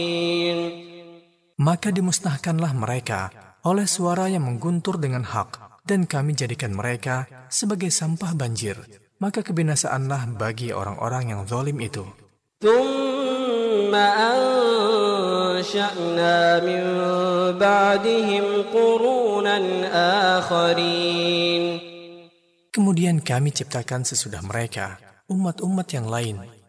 Maka dimusnahkanlah mereka oleh suara yang mengguntur dengan hak, dan kami jadikan mereka sebagai sampah banjir. Maka kebinasaanlah bagi orang-orang yang zalim itu. ثم أنشأنا من بعدهم قرونا آخرين. Kemudian kami ciptakan sesudah mereka umat-umat yang lain.